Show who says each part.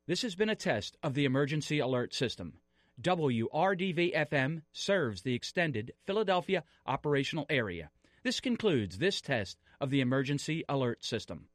Speaker 1: This has been a test of the emergency alert system. WRDV-FM serves the extended Philadelphia operational area. This concludes this test of the emergency alert system.